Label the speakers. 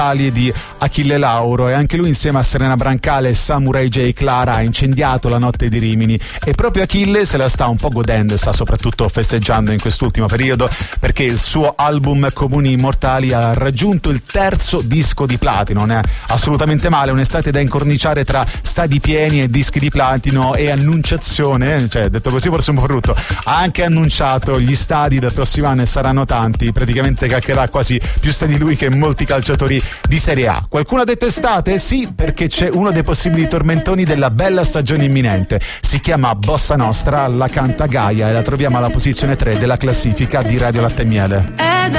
Speaker 1: di Achille Lauro, e anche lui insieme a Serena Brancale e Samurai J. Clara ha incendiato la notte di Rimini, e proprio Achille se la sta un po' godendo e sta soprattutto festeggiando in quest'ultimo periodo, perché il suo album Comuni Immortali ha raggiunto il 3° disco di platino. Non è assolutamente male, un'estate da incorniciare tra stadi pieni e dischi di platino e annunciazione, cioè detto così forse un po' brutto, ha anche annunciato gli stadi del prossimo anno e saranno tanti, praticamente caccherà quasi più stadi lui che molti calciatori di Serie A. Qualcuno ha detto estate? Sì, perché c'è uno dei possibili tormentoni della bella stagione imminente, si chiama Bossa Nostra, la canta Gaia e la troviamo alla posizione 3 della classifica di Radio Latte e Miele.